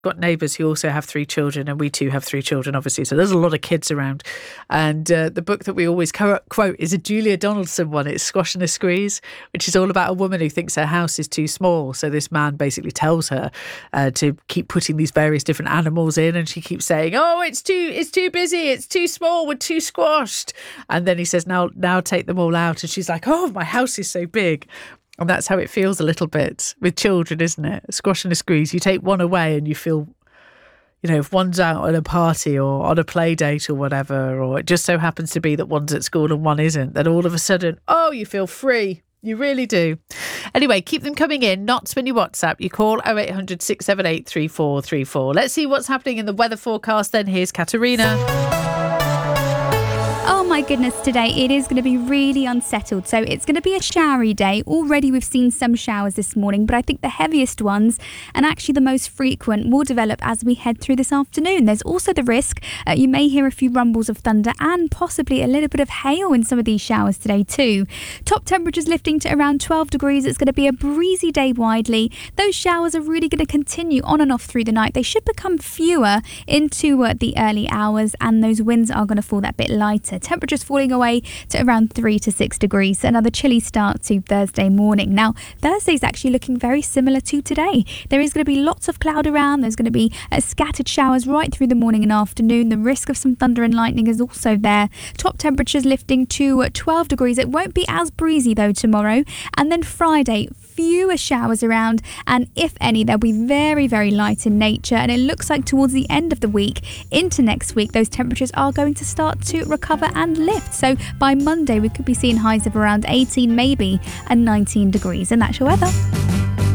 got neighbours who also have 3 children, and we too have 3 children, obviously. So there's a lot of kids around. And the book that we always quote is a Julia Donaldson one. It's Squash and a Squeeze, which is all about a woman who thinks her house is too small. So this man basically tells her to keep putting these various different animals in, and she keeps saying, "Oh, it's too busy, it's too small, we're too squashed." And then he says, "Now take them all out." And she's like, "Oh, my house is so big." And that's how it feels a little bit with children, isn't it? Squash and a squeeze. You take one away and you feel, if one's out at a party or on a play date or whatever, or it just so happens to be that one's at school and one isn't, then all of a sudden, you feel free. You really do. Anyway, keep them coming in. Not when you WhatsApp. You call 0800 678 3434. Let's see what's happening in the weather forecast then. Here's Katerina. Oh my goodness, today it is going to be really unsettled. So it's going to be a showery day. Already we've seen some showers this morning, but I think the heaviest ones and actually the most frequent will develop as we head through this afternoon. There's also the risk you may hear a few rumbles of thunder and possibly a little bit of hail in some of these showers today too. Top temperatures lifting to around 12 degrees. It's going to be a breezy day widely. Those showers are really going to continue on and off through the night. They should become fewer into the early hours, and those winds are going to fall that bit lighter. Temperatures falling away to around 3 to 6 degrees. Another chilly start to Thursday morning. Now, Thursday's actually looking very similar to today. There is going to be lots of cloud around. There's going to be scattered showers right through the morning and afternoon. The risk of some thunder and lightning is also there. Top temperatures lifting to 12 degrees. It won't be as breezy though tomorrow. And then Friday, fewer showers around, and if any, they'll be very, very light in nature. And it looks like towards the end of the week into next week, those temperatures are going to start to recover and lift. So by Monday, we could be seeing highs of around 18, maybe, and 19 degrees. And that's your weather.